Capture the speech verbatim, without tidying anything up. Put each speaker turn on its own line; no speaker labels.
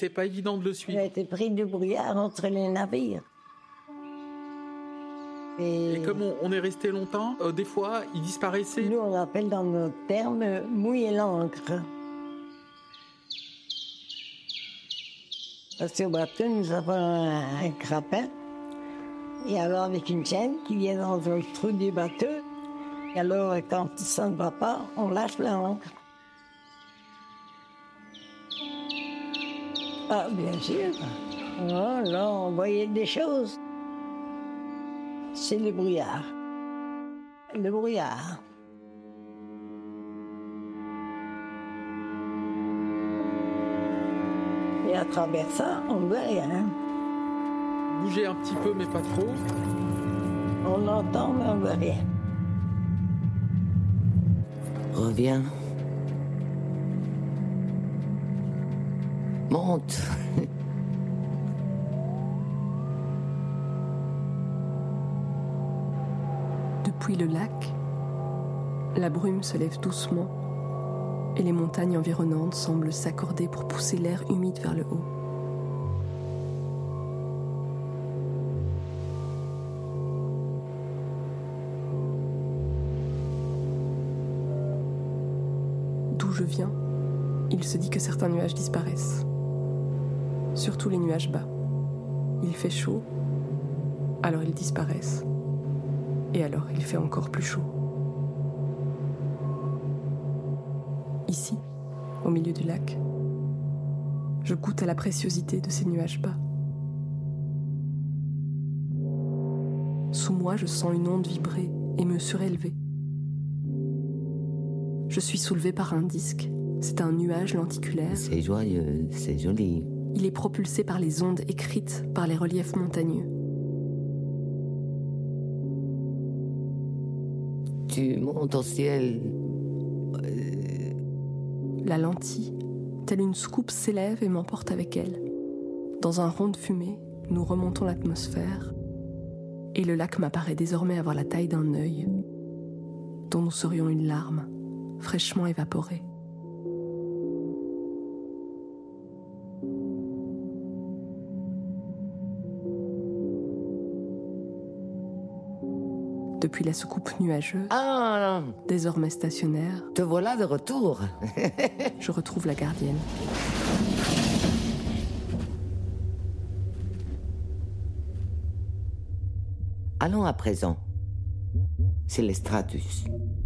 c'est pas évident de le suivre.
Il a été pris du brouillard entre les navires.
Et, Et comme on, on est resté longtemps, euh, des fois, il disparaissait.
Nous, on appelle dans nos termes mouiller l'encre. Parce qu'au bateau, nous avons un, un crapin. Et alors, avec une chaîne qui vient dans le trou du bateau. Et alors, quand ça ne va pas, on lâche l'ancre. Ah, bien sûr. Oh, là, on voyait des choses. C'est le brouillard. Le brouillard. Et à travers ça, on ne voit rien.
Bouger un petit peu, mais pas trop.
On entend, mais on ne voit rien.
Reviens. Monte.
Depuis le lac, la brume se lève doucement et les montagnes environnantes semblent s'accorder pour pousser l'air humide vers le haut. D'où je viens, il se dit que certains nuages disparaissent. Surtout les nuages bas. Il fait chaud, alors ils disparaissent. Et alors il fait encore plus chaud. Ici, au milieu du lac, je goûte à la préciosité de ces nuages bas. Sous moi, je sens une onde vibrer et me surélever. Je suis soulevée par un disque. C'est un nuage lenticulaire.
C'est joyeux, c'est joli.
Il est propulsé par les ondes écrites par les reliefs montagneux.
Tu montes au ciel.
Euh... La lentille, telle une soucoupe, s'élève et m'emporte avec elle. Dans un rond de fumée, nous remontons l'atmosphère et le lac m'apparaît désormais avoir la taille d'un œil, dont nous serions une larme, fraîchement évaporée. Depuis la soucoupe nuageuse,
ah,
désormais stationnaire,
te voilà de retour.
Je retrouve la gardienne.
Allons à présent. C'est le Stratus.